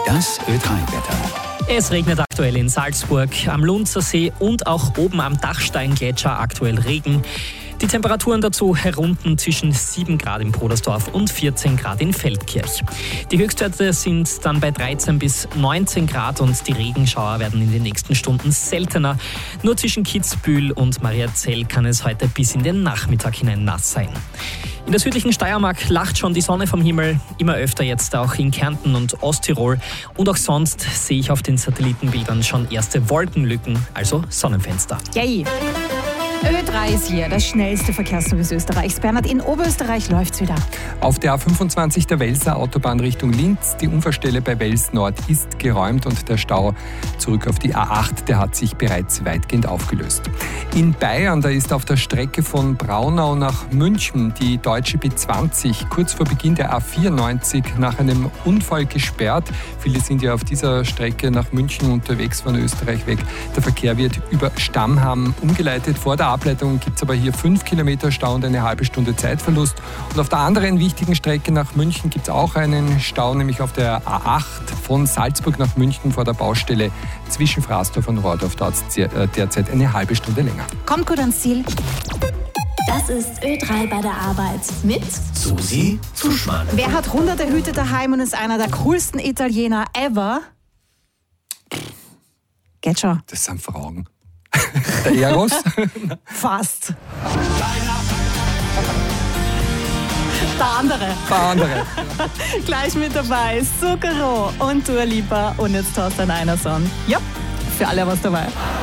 Das Ö3-Wetter. Es regnet aktuell in Salzburg, am Lunzer See und auch oben am Dachsteingletscher aktuell Regen. Die Temperaturen dazu herunten zwischen 7 Grad in Brodersdorf und 14 Grad in Feldkirch. Die Höchstwerte sind dann bei 13 bis 19 Grad und die Regenschauer werden in den nächsten Stunden seltener. Nur zwischen Kitzbühel und Mariazell kann es heute bis in den Nachmittag hinein nass sein. In der südlichen Steiermark lacht schon die Sonne vom Himmel, immer öfter jetzt auch in Kärnten und Osttirol. Und auch sonst sehe ich auf den Satellitenbildern schon erste Wolkenlücken, also Sonnenfenster. Yay! Ö3 ist hier, das schnellste Verkehrsservice Österreichs. Bernhard, in Oberösterreich läuft's wieder. Auf der A25 der Welser Autobahn Richtung Linz. Die Unfallstelle bei Wels Nord ist geräumt und der Stau zurück auf die A8, der hat sich bereits weitgehend aufgelöst. In Bayern, da ist auf der Strecke von Braunau nach München die deutsche B20 kurz vor Beginn der A94 nach einem Unfall gesperrt. Viele sind ja auf dieser Strecke nach München unterwegs von Österreich weg. Der Verkehr wird über Stammham umgeleitet. Vor der Ableitung gibt es aber hier 5 Kilometer Stau und eine halbe Stunde Zeitverlust. Und auf der anderen wichtigen Strecke nach München gibt es auch einen Stau, nämlich auf der A8 von Salzburg nach München vor der Baustelle zwischen Fraßdorf und Rohrdorf. Dauert es derzeit eine halbe Stunde länger. Kommt gut ans Ziel. Das ist Ö3 bei der Arbeit mit Susi Zuschmann. Wer hat hunderte Hüte daheim und ist einer der coolsten Italiener ever? Geht schon. Das sind Fragen. Der Eros? Fast. Der andere. Gleich mit dabei. Zucchero und Dua Lipa und jetzt Thorsten Einerson. Ja, für alle was dabei.